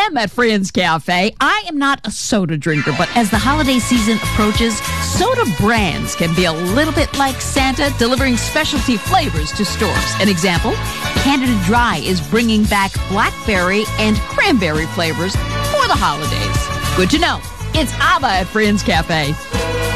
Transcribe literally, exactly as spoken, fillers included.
Kim at Friends Cafe. I am not a soda drinker, but as the holiday season approaches, soda brands can be a little bit like Santa, delivering specialty flavors to stores. An example, Canada Dry is bringing back blackberry and cranberry flavors for the holidays. Good to know. It's Abba at Friends Cafe.